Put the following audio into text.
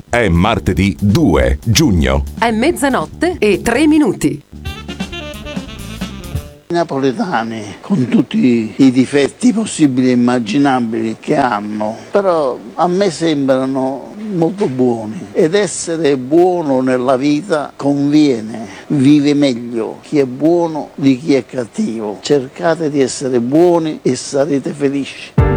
È martedì 2 giugno. È mezzanotte e 3 minuti. I napoletani, con tutti i difetti possibili e immaginabili che hanno, però a me sembrano molto buoni, ed essere buono nella vita conviene, vive meglio chi è buono di chi è cattivo. Cercate di essere buoni e sarete felici.